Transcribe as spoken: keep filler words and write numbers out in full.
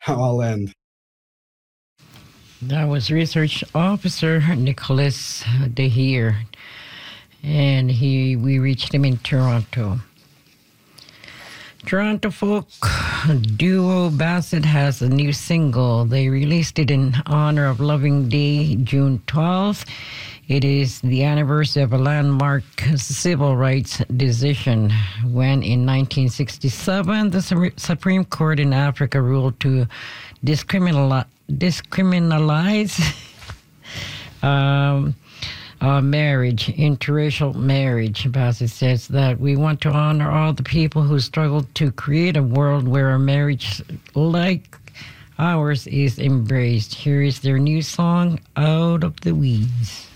I'll end. That was Research Officer Nicholas DeHeer, and he we reached him in Toronto. Toronto folk duo Bassett has a new single. They released it in honor of Loving Day, June twelfth. It is the anniversary of a landmark civil rights decision when in nineteen sixty-seven the Supreme Court in Africa ruled to discriminalize, discriminalize um, Uh, marriage, interracial marriage. Bassett says that we want to honor all the people who struggled to create a world where a marriage like ours is embraced. Here is their new song, Out of the Weeds.